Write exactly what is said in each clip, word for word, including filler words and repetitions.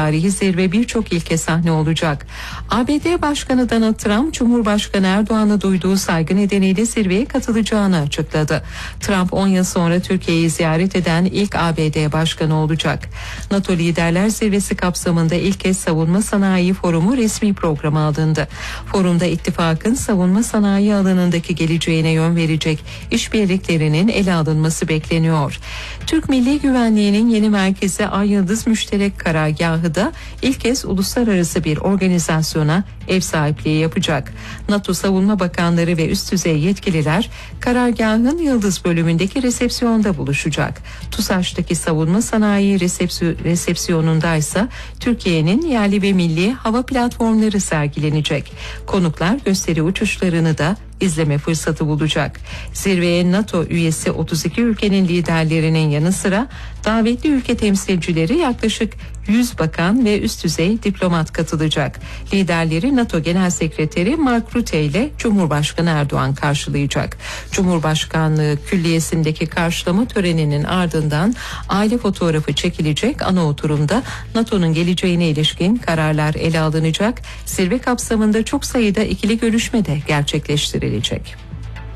tarihi zirve birçok ilke sahne olacak. A B D Başkanı Donald Trump, Cumhurbaşkanı Erdoğan'a duyduğu saygı nedeniyle zirveye katılacağını açıkladı. Trump on yıl sonra Türkiye'yi ziyaret eden ilk A B D Başkanı olacak. NATO Liderler Zirvesi kapsamında ilk kez Savunma Sanayi Forumu resmi programa alındı. Forumda ittifakın savunma sanayi alanındaki geleceğine yön verecek işbirliklerinin ele alınması bekleniyor. Türk Milli Güvenliği'nin yeni merkezi Ay Yıldız Müşterek Karargahı da ilk kez uluslararası bir organizasyona ev sahipliği yapacak. NATO Savunma Bakanları ve üst düzey yetkililer karargahın Yıldız bölümündeki resepsiyonda buluşacak. TUSAŞ'taki savunma sanayi resepsiy- resepsiyonundaysa Türkiye'nin yerli ve milli hava platformları sergilenecek. Konuklar gösteri uçuşlarını da izleme fırsatı bulacak. Zirveye NATO üyesi otuz iki ülkenin liderlerinin yanı sıra davetli ülke temsilcileri yaklaşık yüz bakan ve üst düzey diplomat katılacak. Liderleri NATO Genel Sekreteri Mark Rutte ile Cumhurbaşkanı Erdoğan karşılayacak. Cumhurbaşkanlığı Külliyesi'ndeki karşılama töreninin ardından aile fotoğrafı çekilecek. Ana oturumda NATO'nun geleceğine ilişkin kararlar ele alınacak. Zirve kapsamında çok sayıda ikili görüşme de gerçekleştirilecek.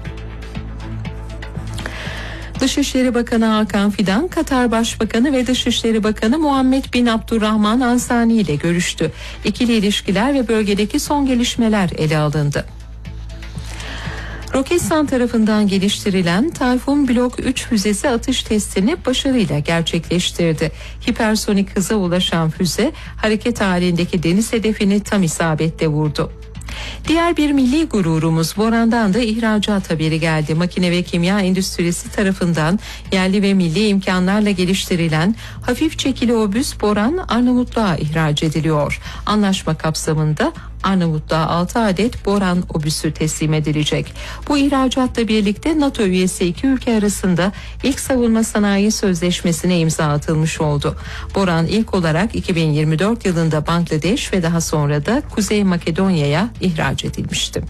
Dışişleri Bakanı Hakan Fidan, Katar Başbakanı ve Dışişleri Bakanı Muhammed bin Abdurrahman Al Sani ile görüştü. İkili ilişkiler ve bölgedeki son gelişmeler ele alındı. Roketsan tarafından geliştirilen Tayfun Blok üç füzesi atış testini başarıyla gerçekleştirdi. Hipersonik hıza ulaşan füze hareket halindeki deniz hedefini tam isabetle vurdu. Diğer bir milli gururumuz Boran'dan da ihracat haberi geldi. Makine ve kimya endüstrisi tarafından yerli ve milli imkanlarla geliştirilen hafif çekili obüs Boran Arnavutluğa ihraç ediliyor. Anlaşma kapsamında Arnavutluğa altı adet Boran obüsü teslim edilecek. Bu ihracatla birlikte NATO üyesi iki ülke arasında ilk savunma sanayi sözleşmesine imza atılmış oldu. Boran ilk olarak iki bin yirmi dört yılında Bangladeş ve daha sonra da Kuzey Makedonya'ya ihraç edilmişti.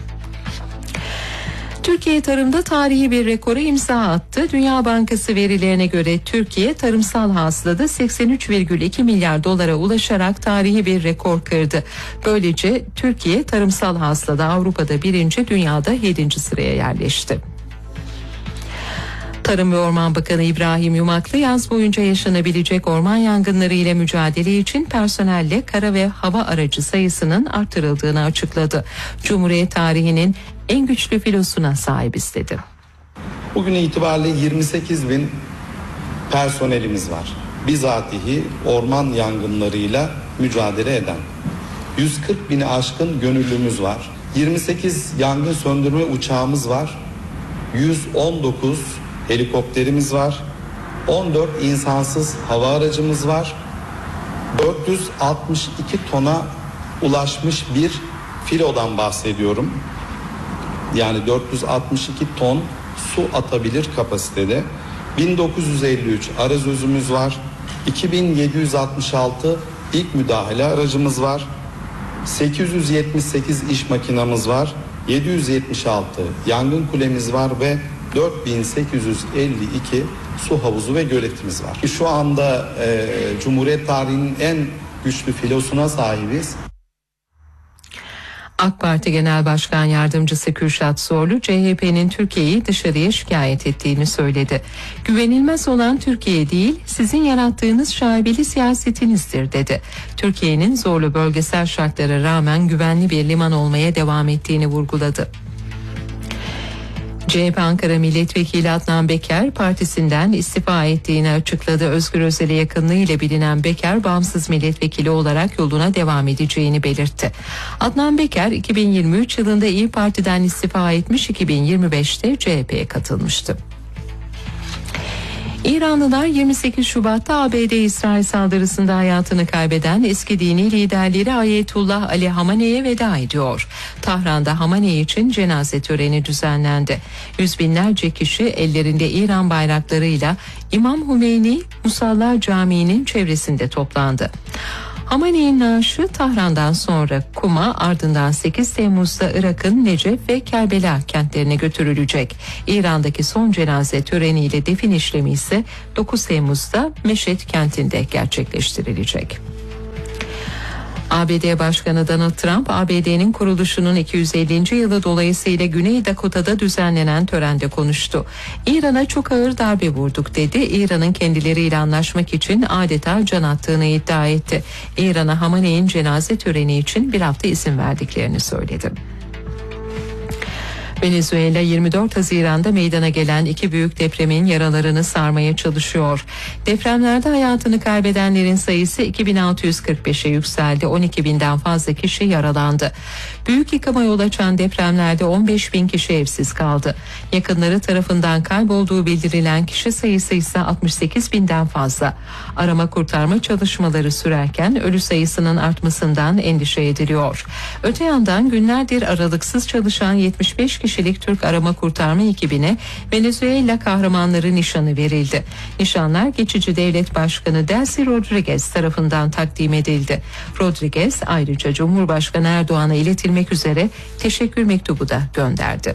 Türkiye tarımda tarihi bir rekora imza attı. Dünya Bankası verilerine göre Türkiye tarımsal hasılada seksen üç virgül iki milyar dolara ulaşarak tarihi bir rekor kırdı. Böylece Türkiye tarımsal hasılada Avrupa'da birinci, dünyada yedinci sıraya yerleşti. Tarım ve Orman Bakanı İbrahim Yumaklı yaz boyunca yaşanabilecek orman yangınları ile mücadele için personelle kara ve hava aracı sayısının artırıldığını açıkladı. Cumhuriyet tarihinin en güçlü filosuna sahibiz dedi. Bugün itibariyle yirmi sekiz bin personelimiz var. Bizatihi orman yangınlarıyla mücadele eden. yüz kırk bini aşkın gönüllümüz var. yirmi sekiz yangın söndürme uçağımız var. yüz on dokuz helikopterimiz var. on dört insansız hava aracımız var. dört yüz altmış iki tona ulaşmış bir filodan bahsediyorum. Yani dört yüz altmış iki ton su atabilir kapasitede. bin dokuz yüz elli üç arazözümüz var. iki bin yedi yüz altmış altı ilk müdahale aracımız var. sekiz yüz yetmiş sekiz iş makinamız var. yedi yüz yetmiş altı yangın kulemiz var ve dört bin sekiz yüz elli iki su havuzu ve göletimiz var. Şu anda e, Cumhuriyet tarihinin en güçlü filosuna sahibiz. AK Parti Genel Başkan Yardımcısı Kürşat Zorlu, C H P'nin Türkiye'yi dışarıya şikayet ettiğini söyledi. Güvenilmez olan Türkiye değil, sizin yarattığınız şaibeli siyasetinizdir dedi. Türkiye'nin zorlu bölgesel şartlara rağmen güvenli bir liman olmaya devam ettiğini vurguladı. C H P Ankara Milletvekili Adnan Beker partisinden istifa ettiğini açıkladı. Özgür Özel'e yakınlığı ile bilinen Beker bağımsız milletvekili olarak yoluna devam edeceğini belirtti. Adnan Beker iki bin yirmi üç yılında İYİ Parti'den istifa etmiş, iki bin yirmi beşte C H P'ye katılmıştı. İranlılar yirmi sekiz Şubat'ta A B D-İsrail saldırısında hayatını kaybeden eski dini liderleri Ayetullah Ali Hamane'ye veda ediyor. Tahran'da Hamane için cenaze töreni düzenlendi. Yüz binlerce kişi ellerinde İran bayraklarıyla İmam Hümeyni Musalla Camii'nin çevresinde toplandı. Hamane'nin naaşı Tahran'dan sonra Kum'a, ardından sekiz Temmuz'da Irak'ın Necef ve Kerbela kentlerine götürülecek. İran'daki son cenaze töreniyle defin işlemi ise dokuz Temmuz'da Meşhed kentinde gerçekleştirilecek. A B D Başkanı Donald Trump, A B D'nin kuruluşunun iki yüz ellinci yılı dolayısıyla Güney Dakota'da düzenlenen törende konuştu. İran'a çok ağır darbe vurduk dedi. İran'ın kendileriyle anlaşmak için adeta can attığını iddia etti. İran'a Hamaney'in cenaze töreni için bir hafta izin verdiklerini söyledi. Venezuela yirmi dört Haziran'da meydana gelen iki büyük depremin yaralarını sarmaya çalışıyor. Depremlerde hayatını kaybedenlerin sayısı iki bin altı yüz kırk beşe yükseldi. on iki binden fazla kişi yaralandı. Büyük yıkıma yol açan depremlerde on beş bin kişi evsiz kaldı. Yakınları tarafından kaybolduğu bildirilen kişi sayısı ise altmış sekiz binden fazla. Arama kurtarma çalışmaları sürerken ölü sayısının artmasından endişe ediliyor. Öte yandan günlerdir aralıksız çalışan yetmiş beş kişilik Türk arama kurtarma ekibine Venezuela kahramanları nişanı verildi. Nişanlar geçici devlet başkanı Delcy Rodriguez tarafından takdim edildi. Rodriguez ayrıca Cumhurbaşkanı Erdoğan'a iletilmek üzere teşekkür mektubu da gönderdi.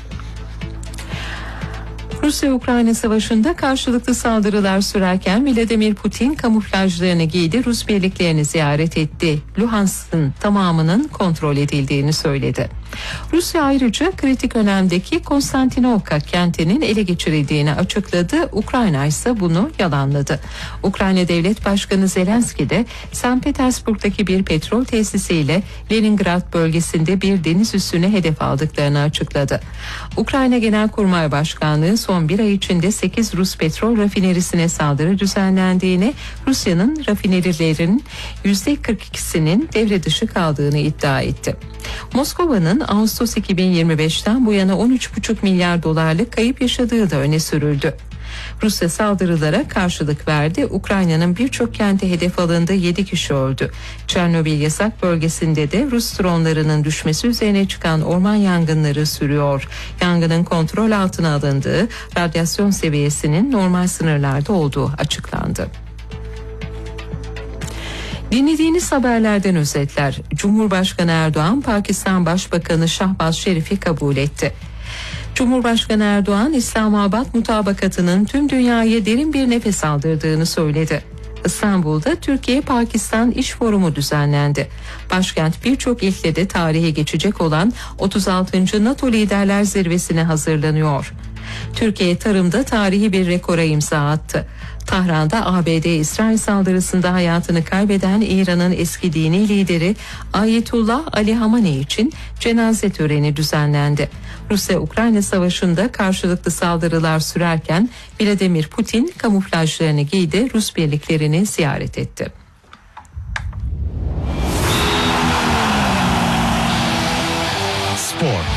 Rusya-Ukrayna savaşında karşılıklı saldırılar sürerken Vladimir Putin kamuflajlarını giydi, Rus birliklerini ziyaret etti. Luhansk'ın tamamının kontrol edildiğini söyledi. Rusya ayrıca kritik önemdeki Konstantinovka kentinin ele geçirildiğini açıkladı. Ukrayna ise bunu yalanladı. Ukrayna Devlet Başkanı Zelenski de Sankt Petersburg'daki bir petrol tesisiyle Leningrad bölgesinde bir deniz üssünü hedef aldıklarını açıkladı. Ukrayna Genelkurmay Başkanlığı son bir ay içinde sekiz Rus petrol rafinerisine saldırı düzenlendiğini, Rusya'nın rafinerilerin yüzde kırk ikisinin devre dışı kaldığını iddia etti. Moskova'nın Ağustos iki bin yirmi beşten bu yana on üç buçuk milyar dolarlık kayıp yaşadığı da öne sürüldü. Rusya saldırılara karşılık verdi. Ukrayna'nın birçok kenti hedef alındı, yedi kişi öldü. Çernobil yasak bölgesinde de Rus dronlarının düşmesi üzerine çıkan orman yangınları sürüyor. Yangının kontrol altına alındığı, radyasyon seviyesinin normal sınırlarda olduğu açıklandı. Dinlediğiniz haberlerden özetler. Cumhurbaşkanı Erdoğan, Pakistan Başbakanı Şahbaz Şerif'i kabul etti. Cumhurbaşkanı Erdoğan, İslamabad mutabakatının tüm dünyaya derin bir nefes aldırdığını söyledi. İstanbul'da Türkiye-Pakistan İş Forumu düzenlendi. Başkent birçok ilkle de tarihe geçecek olan otuz altıncı NATO Liderler Zirvesi'ne hazırlanıyor. Türkiye tarımda tarihi bir rekora imza attı. Tahran'da A B D-İsrail saldırısında hayatını kaybeden İran'ın eski dini lideri Ayetullah Ali Hamaney için cenaze töreni düzenlendi. Rusya-Ukrayna savaşında karşılıklı saldırılar sürerken Vladimir Putin kamuflajlarını giydi, Rus birliklerini ziyaret etti. Spor.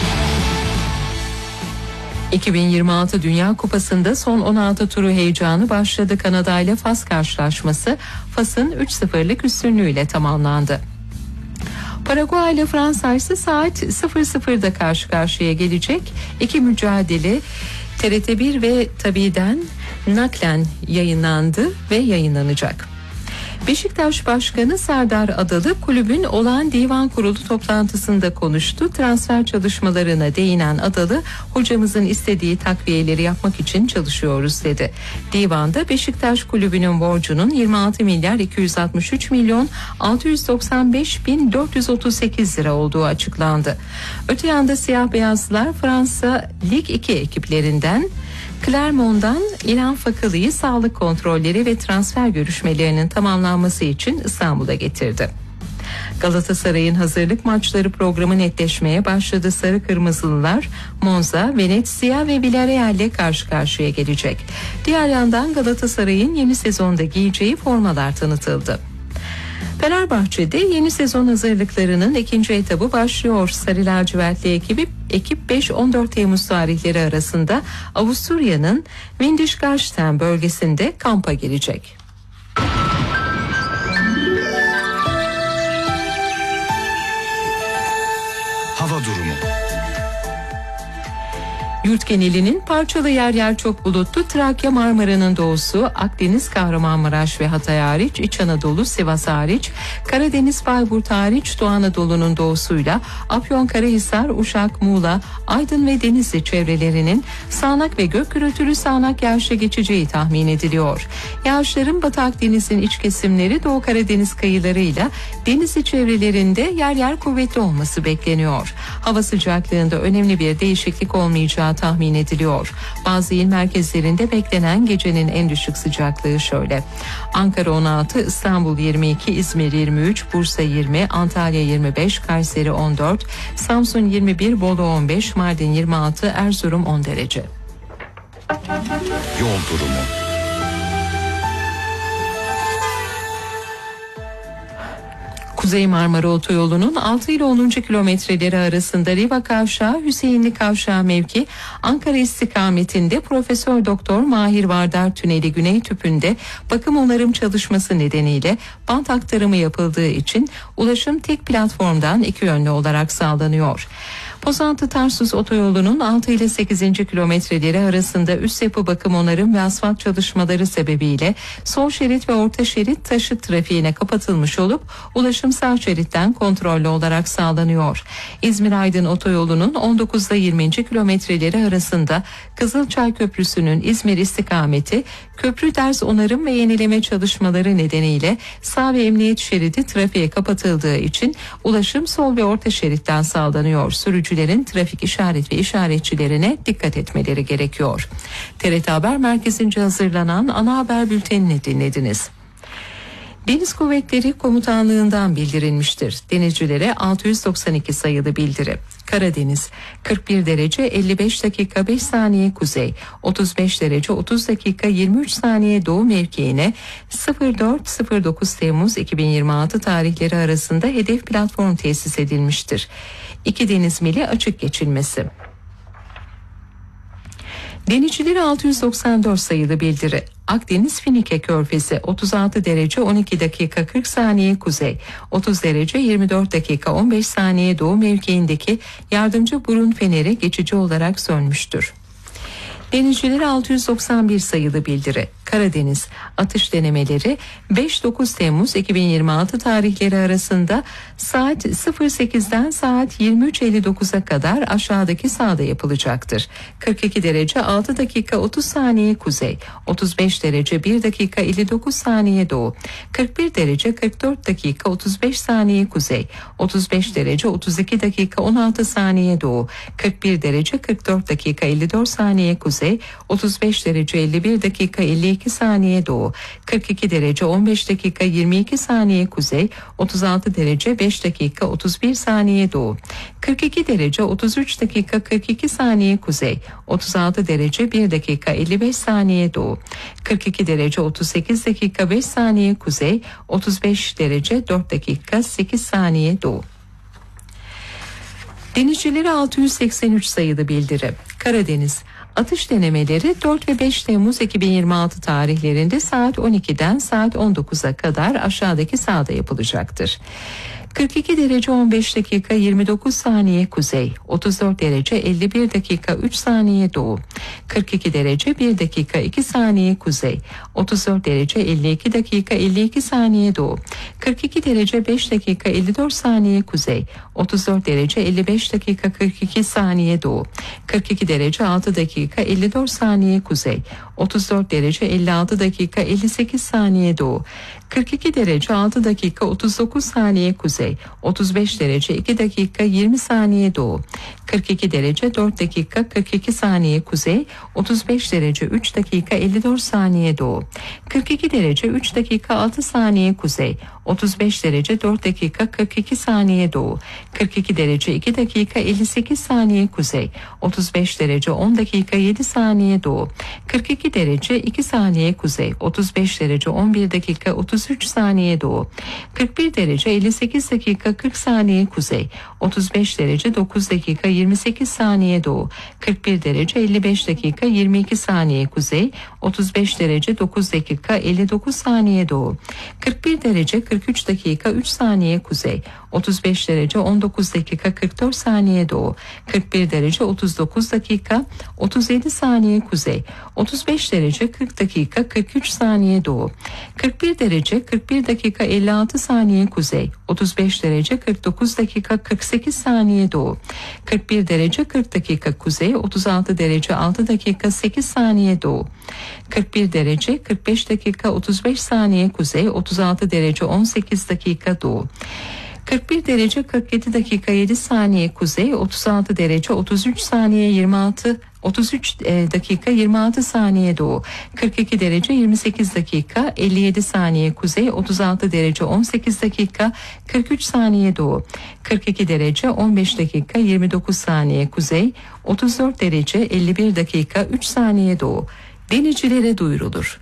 iki bin yirmi altı Dünya Kupası'nda son on altı turu heyecanı başladı. Kanada ile Fas karşılaşması Fas'ın üç sıfırlık üstünlüğüyle tamamlandı. Paraguay ile Fransa ise saat sıfır sıfırda karşı karşıya gelecek. İki mücadele T R T bir ve Tabi'den naklen yayınlandı ve yayınlanacak. Beşiktaş Başkanı Serdar Adalı kulübün olağan divan kurulu toplantısında konuştu. Transfer çalışmalarına değinen Adalı, hocamızın istediği takviyeleri yapmak için çalışıyoruz dedi. Divanda Beşiktaş kulübünün borcunun yirmi altı milyar iki yüz altmış üç milyon altı yüz doksan beş bin dört yüz otuz sekiz lira olduğu açıklandı. Öte yanda siyah beyazlılar Fransa Lig iki ekiplerinden Clermont'dan İlhan Fakılı'yı sağlık kontrolleri ve transfer görüşmelerinin tamamlanması için İstanbul'a getirdi. Galatasaray'ın hazırlık maçları programı netleşmeye başladı. Sarı Kırmızılılar Monza, Venezia ve Villarreal ile karşı karşıya gelecek. Diğer yandan Galatasaray'ın yeni sezonda giyeceği formalar tanıtıldı. Fenerbahçe'de yeni sezon hazırlıklarının ikinci etabı başlıyor. Sarı lacivertli ekibi, ekip beş on dört Temmuz tarihleri arasında Avusturya'nın Windischgarten bölgesinde kampa girecek. Hava durumu. Yurt genelinin parçalı yer yer çok bulutlu, Trakya, Marmara'nın doğusu, Akdeniz, Kahramanmaraş ve Hatay hariç, İç Anadolu, Sivas hariç, Karadeniz, Bayburt hariç, Doğu Anadolu'nun doğusuyla Afyonkarahisar, Uşak, Muğla, Aydın ve Denizli çevrelerinin sağanak ve gök gürültülü sağanak yağışa geçeceği tahmin ediliyor. Yağışların Batı Akdeniz'in iç kesimleri, Doğu Karadeniz kıyılarıyla Denizli çevrelerinde yer yer kuvvetli olması bekleniyor. Hava sıcaklığında önemli bir değişiklik olmayacağı tahmin ediliyor. Bazı il merkezlerinde beklenen gecenin en düşük sıcaklığı şöyle: Ankara on altı, İstanbul yirmi iki, İzmir yirmi üç, Bursa yirmi, Antalya yirmi beş, Kayseri on dört, Samsun yirmi bir, Bolu on beş, Mardin yirmi altı, Erzurum on derece. Yol durumu. Kuzey Marmara Otoyolu'nun altı ile onuncu kilometreleri arasında Riva Kavşağı, Hüseyinli Kavşağı mevki, Ankara istikametinde Profesör Doktor Mahir Vardar Tüneli Güney Tüpü'nde bakım onarım çalışması nedeniyle bant aktarımı yapıldığı için ulaşım tek platformdan iki yönlü olarak sağlanıyor. Pozantı-Tarsus Otoyolu'nun altı ile sekizinci kilometreleri arasında üst yapı bakım onarım ve asfalt çalışmaları sebebiyle sol şerit ve orta şerit taşıt trafiğine kapatılmış olup ulaşım sağ şeritten kontrollü olarak sağlanıyor. İzmir-Aydın Otoyolu'nun on dokuz ile yirminci kilometreleri arasında Kızılçay Köprüsü'nün İzmir istikameti köprü ders onarım ve yenileme çalışmaları nedeniyle sağ ve emniyet şeridi trafiğe kapatıldığı için ulaşım sol ve orta şeritten sağlanıyor. Sürücülerin trafik işaret ve işaretçilerine dikkat etmeleri gerekiyor. T R T Haber Merkezi'nce hazırlanan ana haber bültenini dinlediniz. Deniz Kuvvetleri Komutanlığı'ndan bildirilmiştir. Denizcilere altı yüz doksan iki sayılı bildiri. Karadeniz kırk bir derece elli beş dakika beş saniye kuzey, otuz beş derece otuz dakika yirmi üç saniye doğu mevkiine sıfır dört sıfır dokuz Temmuz iki bin yirmi altı tarihleri arasında hedef platform tesis edilmiştir. İki deniz mili açık geçilmesi. Denizcilere altı yüz doksan dört sayılı bildiri. Akdeniz Finike Körfezi otuz altı derece on iki dakika kırk saniye kuzey, otuz derece yirmi dört dakika on beş saniye doğu mevkiindeki yardımcı burun feneri geçici olarak sönmüştür. Denizcilere altı yüz doksan bir sayılı bildiri. Karadeniz atış denemeleri beş dokuz Temmuz iki bin yirmi altı tarihleri arasında saat sıfır sekizden saat yirmi üç elli dokuza kadar aşağıdaki sahada yapılacaktır. kırk iki derece altı dakika otuz saniye kuzey, otuz beş derece bir dakika elli dokuz saniye doğu, kırk bir derece kırk dört dakika otuz beş saniye kuzey, otuz beş derece otuz iki dakika on altı saniye doğu, kırk bir derece kırk dört dakika elli dört saniye kuzey, otuz beş derece elli bir dakika elli iki saniye doğu, kırk iki derece on beş dakika yirmi iki saniye kuzey, otuz altı derece beş dakika otuz bir saniye doğu, kırk iki derece otuz üç dakika kırk iki saniye kuzey, otuz altı derece bir dakika elli beş saniye doğu, kırk iki derece otuz sekiz dakika beş saniye kuzey, otuz beş derece dört dakika sekiz saniye doğu. Denizcilere altı yüz seksen üç sayılı bildiri. Karadeniz atış denemeleri dört ve beş Temmuz iki bin yirmi altı tarihlerinde saat on ikiden saat on dokuza kadar aşağıdaki sahada yapılacaktır. kırk iki derece on beş dakika yirmi dokuz saniye kuzey, otuz dört derece elli bir dakika üç saniye doğu, kırk iki derece bir dakika iki saniye kuzey, otuz dört derece elli iki dakika elli iki saniye doğu, kırk iki derece beş dakika elli dört saniye kuzey, otuz dört derece elli beş dakika kırk iki saniye doğu, kırk iki derece altı dakika elli dört saniye kuzey, otuz dört derece elli altı dakika elli sekiz saniye doğu, kırk iki derece altı dakika otuz dokuz saniye kuzey, otuz beş derece iki dakika yirmi saniye doğu, kırk iki derece dört dakika kırk iki saniye kuzey, otuz beş derece üç dakika elli dört saniye doğu, kırk iki derece üç dakika altı saniye kuzey, otuz beş derece dört dakika kırk iki saniye doğu, kırk iki derece iki dakika elli sekiz saniye kuzey, otuz beş derece on dakika yedi saniye doğu, kırk iki derece iki saniye kuzey, otuz beş derece on bir dakika otuz üç saniye doğu, kırk bir derece elli sekiz dakika kırk saniye kuzey, otuz beş derece dokuz dakika yirmi sekiz saniye doğu, kırk bir derece elli beş dakika yirmi iki saniye kuzey, otuz beş derece dokuz dakika elli dokuz saniye doğu, kırk bir derece kırk üç dakika üç saniye kuzey, otuz beş derece on dokuz dakika kırk dört saniye doğu, kırk bir derece otuz dokuz dakika otuz yedi saniye kuzey, otuz beş derece kırk dakika kırk üç saniye doğu, kırk bir derece kırk bir dakika elli altı saniye kuzey, otuz beş derece kırk dokuz dakika kırk sekiz saniye doğu, kırk bir derece kırk dakika kuzey, otuz altı derece altı dakika sekiz saniye doğu, kırk bir derece kırk beş dakika otuz beş saniye kuzey, otuz altı derece on sekiz dakika doğu, kırk bir derece kırk yedi dakika yedi saniye kuzey, otuz altı derece otuz üç saniye yirmi altı otuz üç dakika yirmi altı saniye doğu, kırk iki derece yirmi sekiz dakika elli yedi saniye kuzey, otuz altı derece on sekiz dakika kırk üç saniye doğu, kırk iki derece on beş dakika yirmi dokuz saniye kuzey, otuz dört derece elli bir dakika üç saniye doğu. Denizcilere duyurulur.